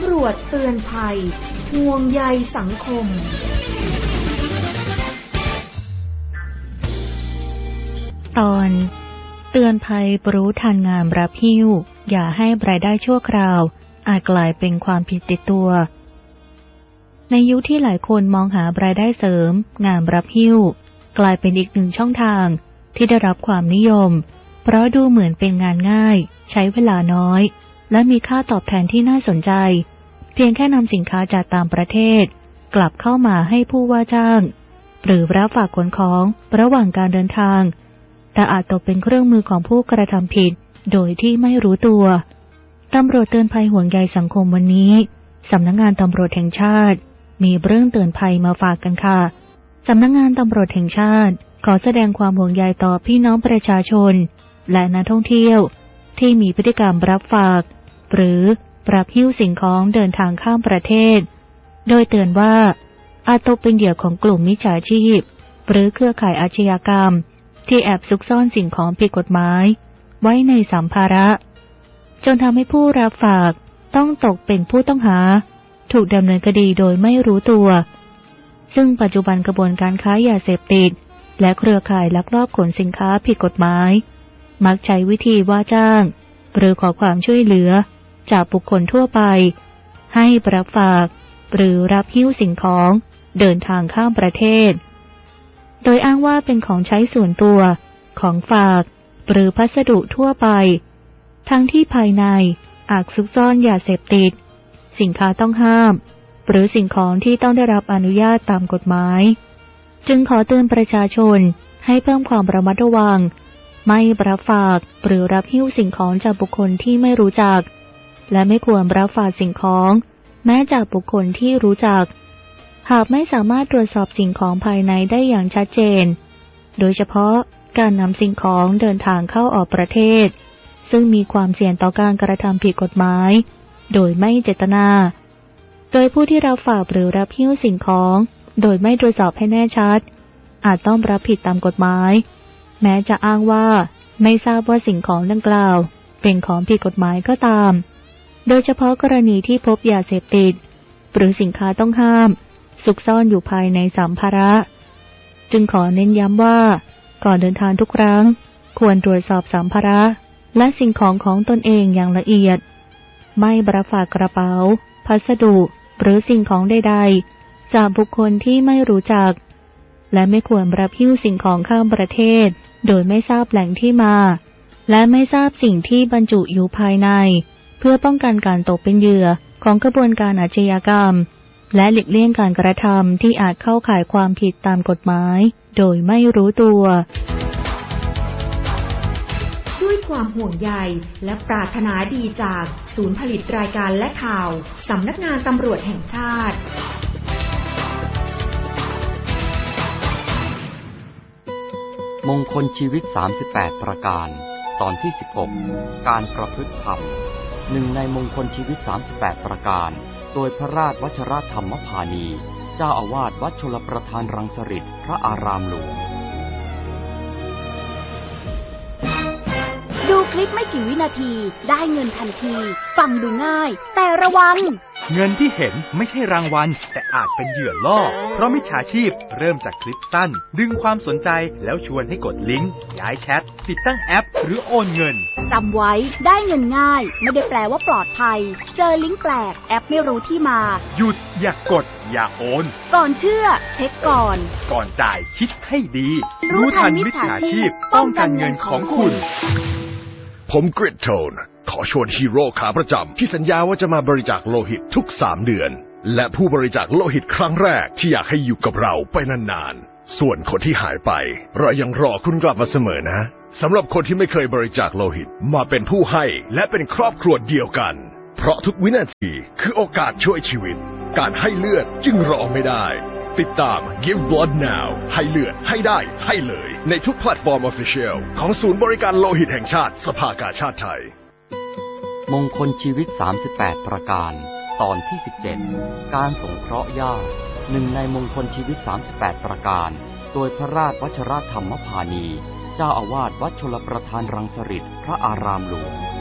ำรวจเตือนภัยห่วงใยสังคมตอนเตือนภัยรู้ทันงานรับหิ้วอย่าให้รายได้ชั่วคราวอาจกลายเป็นความผิดติดตัวในยุคที่หลายคนมองหารายได้เสริมงานรับหิ้วกลายเป็นอีกหนึ่งช่องทางที่ได้รับความนิยมเพราะดูเหมือนเป็นงานง่ายใช้เวลาน้อยและมีค่าตอบแทนที่น่าสนใจเพียงแค่นำสินค้าจากต่างประเทศกลับเข้ามาให้ผู้ว่าจ้างหรือรับฝากขนของระหว่างการเดินทางแต่อาจตกเป็นเครื่องมือของผู้กระทำผิดโดยที่ไม่รู้ตัวตำรวจเตือนภัยห่วงใยสังคมวันนี้สำนักงานตำรวจแห่งชาติมีเรื่องเตือนภัยมาฝากกันค่ะสำนักงานตำรวจแห่งชาติขอแสดงความห่วงใยต่อพี่น้องประชาชนและนักท่องเที่ยวที่มีพฤติกรรมรับฝากหรือรับหิ้วสิ่งของเดินทางข้ามประเทศโดยเตือนว่าอาจตกเป็นเหยื่อของกลุ่มมิจฉาชีพหรือเครือข่ายอาชญากรรมที่แอบซุกซ่อนสิ่งของผิดกฎหมายไว้ในสัมภาระจนทำให้ผู้รับฝากต้องตกเป็นผู้ต้องหาถูกดำเนินคดีโดยไม่รู้ตัวซึ่งปัจจุบันกระบวนการค้ายาเสพติดและเครือข่ายลักลอบขนสินค้าผิดกฎหมายมักใช้วิธีว่าจ้างหรือขอความช่วยเหลือจากบุคคลทั่วไปให้รับฝากหรือรับหิ้วสิ่งของเดินทางข้ามประเทศโดยอ้างว่าเป็นของใช้ส่วนตัวของฝากหรือพัสดุทั่วไปทั้งที่ภายในอาจซุกซ่อนยาเสพติดสินค้าต้องห้ามหรือสิ่งของที่ต้องได้รับอนุญาตตามกฎหมายจึงขอเตือนประชาชนให้เพิ่มความระมัดระวังไม่รับฝากหรือรับหิ้วสิ่งของจากบุคคลที่ไม่รู้จักและไม่ควรรับฝากสิ่งของแม้จากบุคคลที่รู้จักหากไม่สามารถตรวจสอบสิ่งของภายในได้อย่างชัดเจนโดยเฉพาะการนำสิ่งของเดินทางเข้าออกประเทศซึ่งมีความเสี่ยงต่อการกระทำผิดกฎหมายโดยไม่เจตนาโดยผู้ที่รับฝากหรือรับหิ้วสิ่งของโดยไม่ตรวจสอบให้แน่ชัดอาจต้องรับผิดตามกฎหมายแม้จะอ้างว่าไม่ทราบว่าสิ่งของดังกล่าวเป็นของผิดกฎหมายก็ตามโดยเฉพาะกรณีที่พบยาเสพติดหรือสินค้าต้องห้ามซุกซ่อนอยู่ภายในสัมภาระจึงขอเน้นย้ำว่าก่อนเดินทางทุกครั้งควรตรวจสอบสัมภาระและสิ่งของของตนเองอย่างละเอียดไม่รับฝากกระเป๋าพัสดุหรือสิ่งของใดๆจากบุคคลที่ไม่รู้จักและไม่ควรรับหิ้วสิ่งของข้ามประเทศโดยไม่ทราบแหล่งที่มาและไม่ทราบสิ่งที่บรรจุอยู่ภายในเพื่อป้องกันการตกเป็นเหยื่อของกระบวนการอาชญากรรมและหลีกเลี่ยงการกระทำที่อาจเข้าข่ายความผิดตามกฎหมายโดยไม่รู้ตัวด้วยความห่วงใยและปรารถนาดีจากศูนย์ผลิตรายการและข่าวสำนักงานตำรวจแห่งชาติมงคลชีวิต38ประการตอนที่16การประพฤติธรรมหนึ่งในมงคลชีวิต38ประการโดยพระราชวชรธรรมพานีเจ้าอาวาสวัดชลประทานรังสฤษพระอารามหลวงดูคลิปไม่กี่วินาทีได้เงินทันทีฟังดูง่ายแต่ระวังเงินที่เห็นไม่ใช่รางวัลแต่อาจเป็นเหยื่อล่อเพราะมิจฉาชีพเริ่มจากคลิปสั้นดึงความสนใจแล้วชวนให้กดลิงก์ย้ายแชทติดตั้งแอปหรือโอนเงินจำไว้ได้เงินง่ายไม่ได้แปลว่าปลอดภัยเจอลิงก์แปลกแอปไม่รู้ที่มาหยุดอย่ากดอย่าโอนก่อนเชื่อเช็คก่อนจ่ายคิดให้ดีรู้ทันมิจฉาชีพป้องกันเงินของคุณผมกริดโทนขอชวนฮีโร่ขาประจำที่สัญญาว่าจะมาบริจาคโลหิตทุก3 เดือนและผู้บริจาคโลหิตครั้งแรกที่อยากให้อยู่กับเราไปนานๆส่วนคนที่หายไปเรายังรอคุณกลับมาเสมอนะสำหรับคนที่ไม่เคยบริจาคโลหิตมาเป็นผู้ให้และเป็นครอบครัวเดียวกันเพราะทุกวินาทีคือโอกาสช่วยชีวิตการให้เลือดจึงรอไม่ได้ติดตาม Give Blood Now ให้เลือดให้ได้ให้เลยในทุกแพลตฟอร์ม Official ของศูนย์บริการโลหิตแห่งชาติสภากาชาดไทยมงคลชีวิต38ประการตอนที่17การสงเคราะห์ญาติหนึ่งในมงคลชีวิต38ประการโดยพระราชวชรธรรมพานีเจ้าอาวาสวัดชลประทานรังสฤษพระอารามหลวง